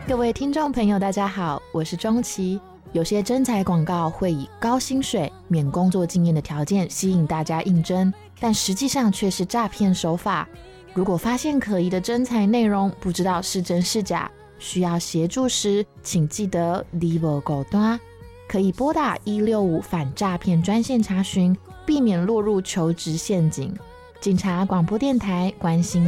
各位听众朋友大家好，我是钟琪。有些征才广告会以高薪水、免工作经验的条件吸引大家应征，但实际上却是诈骗手法。如果发现可疑的征才内容，不知道是真是假，需要协助时，请记得你无孤单，可以拨打165反诈骗专线查询，避免落入求职陷阱。警察广播电台关心